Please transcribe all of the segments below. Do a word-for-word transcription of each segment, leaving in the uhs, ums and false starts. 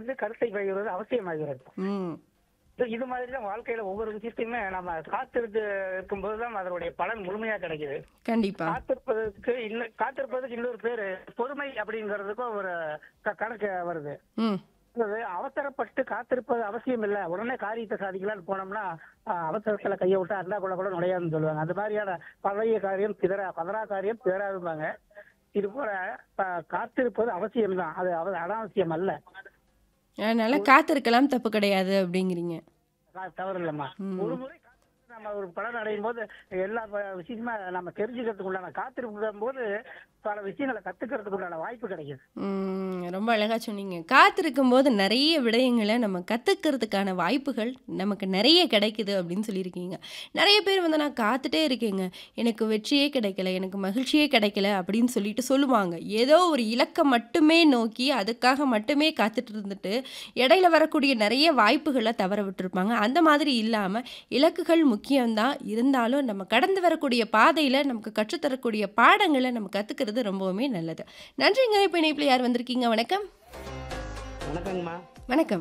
இருந்து கருத்தை பகிர்வது அவசியமாகிறது. ம். இது இது மாதிரி தான் வாழ்க்கையில ஒவ்வொரு விஷயத்தையுமே நம்ம காத்திருந்து இருக்கும்போது தான் அதனுடைய பலன் முழுமையா கிடைக்குது. கண்டிப்பா. காத்திருப்பதற்கு இன்னும் காத்திருப்பதற்கு இன்னொரு பேரு பொறுமை அப்படிங்கிறதுக்கும் ஒரு க- கணக்கு வருது. ம். அதாவது அவசரப்பட்டு காத்திருப்பது அவசியம் இல்ல, உடனே காரியத்தை சாதிக்கலாம்னு போனோம்னா ஆஹ், அவசரத்துல கையை விட்டு அண்டா கூட கூட நுழையாதுன்னு சொல்லுவாங்க. அந்த மாதிரியான பழைய காரியம் பிதரா பதறா காரியம் பிதறாதும்பாங்க. இது போல ஆஹ், காத்திருப்பது அவசியம்தான், அது அவ- அனாவசியம் அல்ல. அதனால காத்திருக்கலாம், தப்பு கிடையாது அப்படிங்கிறீங்க. கா- தவறு இல்லம்மா. ம். ஒரு முறை காத்திருந்து நம்ம ஒரு பலன் அடையும் போது எல்லா ப- விஷயமா நம்ம தெரிஞ்சுக்கிறதுக்கு உண்டான காத்திருக்கும் போது பல விஷயங்களை கத்துக்கிறதுக்கு உண்டான வாய்ப்பு கிடைக்குது. ம். ரொம்ப அழகா சொன்னீங்க. காத்திருக்கும் போது நிறைய விடயங்கள நம்ம கத்துக்கிறதுக்கான வாய்ப்புகள் நமக்கு நிறைய கிடைக்குது அப்படின்னு சொல்லியிருக்கீங்க. நிறைய பேர் வந்து நான் காத்துட்டே இருக்கேங்க. எனக்கு வெற்றியே கிடைக்கல, எனக்கு மகிழ்ச்சியே கிடைக்கல அப்படின்னு சொல்லிட்டு சொல்லுவாங்க. ஏதோ ஒரு இலக்க மட்டுமே நோக்கி அதுக்காக மட்டுமே காத்துட்டு இருந்துட்டு, இடையில வரக்கூடிய நிறைய வாய்ப்புகள தவற விட்டுருப்பாங்க. அந்த மாதிரி இல்லாம இலக்குகள் முக்கியம் தான். இருந்தாலும் நம்ம கடந்து வரக்கூடிய பாதையில நமக்கு கற்றுத்தரக்கூடிய பாடங்கள நம்ம கத்துக்கிறது ரொம்பவுமே நல்லது. நன்றிங்க. இப்ப இணைப்பில யார் வந்திருக்கீங்க? வணக்கம். வணக்கங்கம்மா. வணக்கம்.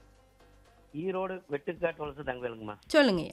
ஈரோடு வெட்டுக்காட்டு வலசு தங்கவேலுங்கம்மா. சொல்லுங்கய்யா.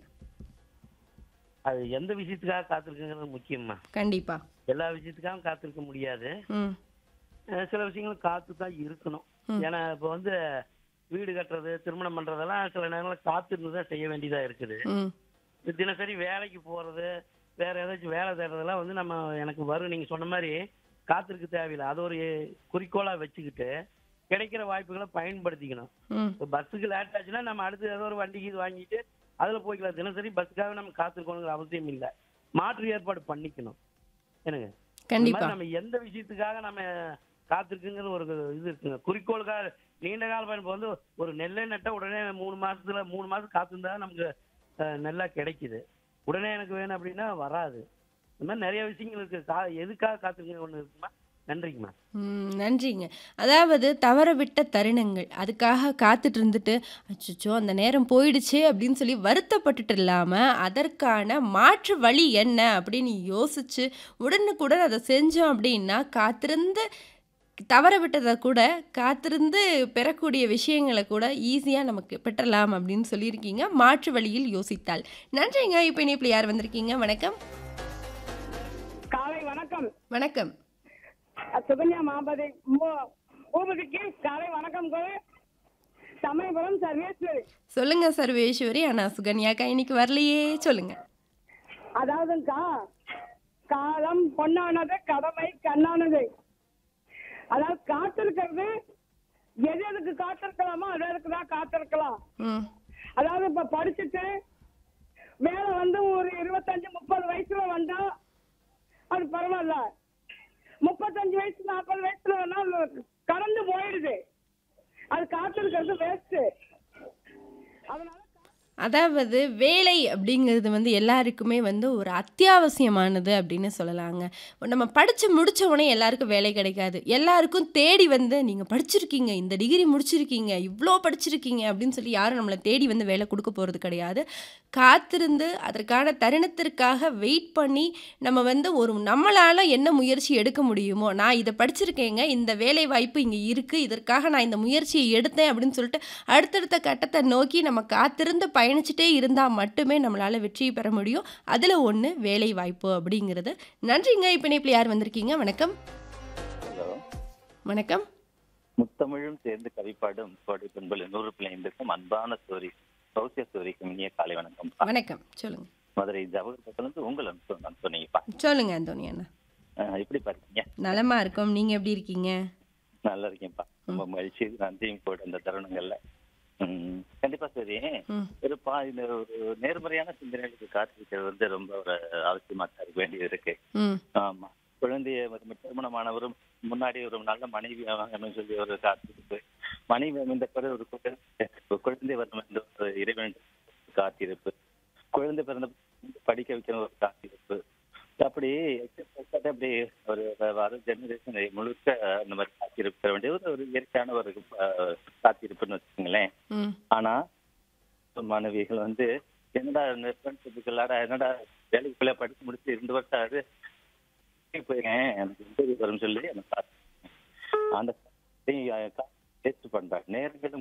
அது எந்த விஷயத்துக்காக காத்திருக்குங்கிறது முக்கியம்மா. கண்டிப்பா. எல்லா விஷயத்துக்காகவும் காத்திருக்க முடியாது. ம். அஹ் சில விஷயங்கள் காத்து தான் இருக்கணும். ம். ஏன்னா இப்போ வந்து வீடு கட்டுறது, திருமணம் பண்றதெல்லாம் சில நேரங்களில் காத்திருந்து தான் செய்ய வேண்டியதா இருக்குது. ம். இது தினசரி வேலைக்கு போறது, வேற ஏதாச்சும் வேலை தேடுறதெல்லாம் வந்து நம்ம எனக்கு வரும் நீங்க சொன்ன மாதிரி காத்திருக்க தேவையில்லை. அது ஒரு குறிக்கோளா வச்சுக்கிட்டு கிடைக்கிற வாய்ப்புகளை பயன்படுத்திக்கணும். ம். இப்போ பஸ்ஸுக்கு லேட் ஆச்சுன்னா நம்ம அடுத்து ஏதோ ஒரு வண்டிக்கு இது வாங்கிட்டு அதுல போய்க்கலாம். தினசரி பஸ்ஸுக்காக நம்ம காத்திருக்கணுங்கிற அவசியம் இல்லை. மாற்று ஏற்பாடு பண்ணிக்கணும். என்னங்க, இந்த கண்டிப்பா. மாதிரி நம்ம எந்த விஷயத்துக்காக நம்ம காத்திருக்குங்கிறது ஒரு இது இருக்குங்க. குறிக்கோளுக்காக நீண்ட கால பயணம். இப்போ வந்து ஒரு நெல்லை நட்டா உடனே மூணு மாசத்துல மூணு மாசம் காத்திருந்தா நமக்கு அஹ், நெல்லா கிடைக்குது. உடனே எனக்கு வேணும் அப்படின்னா வராது. இந்த மாதிரி நிறைய விஷயங்கள் இருக்கு. கா எதுக்காக காத்திருக்க ஒண்ணு இருக்குமா. நன்றிங்கம்மா. ம். நன்றிங்க. அதாவது தவறவிட்ட தருணங்கள். அதுக்காக காத்துட்டு இருந்துட்டு, அச்சச்சோ! அந்த நேரம் போயிடுச்சே அப்படின்னு சொல்லி வருத்தப்பட்டுட்டு இல்லாம, அதற்கான மாற்று வழி என்ன அப்படின்னு யோசிச்சு, உடனுக்குடன் அத செஞ்சோம் அப்படின்னா, காத்திருந்து தவற விட்டத கூட காத்திருந்து பெறக்கூடிய விஷயங்கள கூட ஈஸியா நமக்கு பெற்றலாம் அப்படின்னு சொல்லியிருக்கீங்க. மாற்று வழியில் யோசித்தால். நன்றிங்க. இப்ப இணைப்பில யார் வந்திருக்கீங்க? வணக்கம். காலை வணக்கம். வணக்கம். அஹ் சுகன்யா மாபதி மூ- பூபதிக்கு காலை வணக்கம் கோவில். சமயபுரம் சர்வேஸ்வரி. சொல்லுங்க சர்வேஸ்வரி. ஆனா சுகன்யாக்கா இன்னைக்கு வரலையே. சொல்லுங்க. அதாவதுங்கக்கா, காலம் பொன்னானது, கடமை கண்ணானது. அதாவது காத்திருக்கிறது எது எதுக்கு காத்திருக்கலாமோ அது எதுக்கு தான் காத்திருக்கலாம். ம். அதாவது இப்ப படிச்சுட்டு வேலை வந்து ஒரு இருபத்தஞ்சு முப்பது வயசுல வந்தா அது பரவாயில்ல. முப்பத்தஞ்சு வயசு நாற்பது வயசுல வேணா அது கடந்து போயிடுது. அது காத்திருக்கிறது வேஸ்ட். அதனால அதாவது வேலை அப்படிங்கிறது வந்து எல்லாருக்குமே வந்து ஒரு அத்தியாவசியமானது அப்படின்னு சொல்லலாங்க. நம்ம படிச்சு முடிச்ச உடனே எல்லாருக்கும் வேலை கிடைக்காது. எல்லாருக்கும் தேடி வந்து நீங்க படிச்சிருக்கீங்க, இந்த டிகிரி முடிச்சிருக்கீங்க, இவ்ளோ படிச்சிருக்கீங்க அப்படின்னு சொல்லி யாரும் நம்மள தேடி வந்து வேலை குடுக்க போறது கிடையாது. காத்திருந்து அதற்கான தருணத்திற்காக வெயிட் பண்ணி நம்ம வந்து ஒரு நம்மளால என்ன முயற்சி எடுக்க முடியுமோ, நான் இத படிச்சிருக்கேங்க, இந்த வேலை வாய்ப்பு இங்க இருக்கு, இதற்காக நான் இந்த முயற்சியை எடுத்தேன் அப்படின்னு சொல்லிட்டு அடுத்தடுத்த கட்டத்த நோக்கி நம்ம காத்திருந்து பயணிச்சுட்டே இருந்தா மட்டுமே நம்மளால வெற்றி பெற முடியும். அதுல ஒண்ணு வேலை வாய்ப்பு அப்படிங்கிறது. நன்றிங்க. இப்ப இணைப்பில யார் வந்திருக்கீங்க? வணக்கம். ஹலோ, வணக்கம். முத்தமிழும் சேர்ந்து கவிப்பாடும் கோடை பண்புல நூறு பிள்ளைந்திருக்கும் அன்பான ஸ்டோரி சௌசிய ஸ்டோரிக்கு இனிய காலை வணக்கம். வணக்கம். சொல்லுங்க. மதுரை ஜவஹர்லேருந்து உங்கள் அனுப்பு நான் சொன்னீங்கப்பா. சொல்லுங்க அந்தோனி அண்ணா. அஹ் எப்படி பாருங்க? நலமா இருக்கோம். நீங்க எப்படி இருக்கீங்க? நல்லா இருக்கேன்ப்பா. ரொம்ப மகிழ்ச்சி. நன்றியும் கூட இந்த தருணங்கள்ல. உம் கண்டிப்பா சரி. ம். ஒரு பா இந்த ஒரு நேர்மறையான சிந்தனைகளுக்கு காத்திருக்கிறது வந்து ரொம்ப ஒரு அவசியமா தான் இருக்க வேண்டியது இருக்கு. ம். ஆமா, குழந்தைய ஒரு திருமணமானவரும் முன்னாடி ஒரு நல்ல மனைவி ஆகணும்னு சொல்லி ஒரு காத்திருப்பு, மனைவி அமைந்த பிறகு ஒரு குழந்தை ஒரு குழந்தை வரும் என்ற ஒரு இறைவன் காத்திருப்பு, குழந்தை பிறந்த படிக்க வைக்கிற ஒரு காத்திருப்பு, அப்படி அப்படி ஒரு வர ஜெனரேஷன் முழுக்க அந்த மாதிரி காத்திருக்க வேண்டிய ஒரு ஒரு இயற்கையான ஒரு அஹ், காத்திருப்புன்னு வச்சுக்கோங்களேன். ம். ஆனா மாணவிகள் வந்து என்னடா ஃப்ரெண்ட்ஸுக்கெல்லாடா என்னடா வேலைக்குள்ள படிச்சு முடிச்சு ரெண்டு வருஷம் ஆகுது போயிருக்கேன் எனக்கு இன்டர்வியூ வரும்னு சொல்லி அந்த டேஸ்ட் பண்றாங்க நேரங்களும்